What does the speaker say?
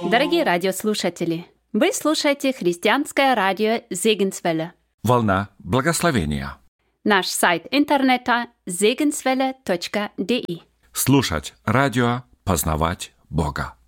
Дорогие радиослушатели, вы слушаете христианское радио Segenswelle. Волна благословения. Наш сайт интернета segenswelle.de. Слушать радио, познавать Бога.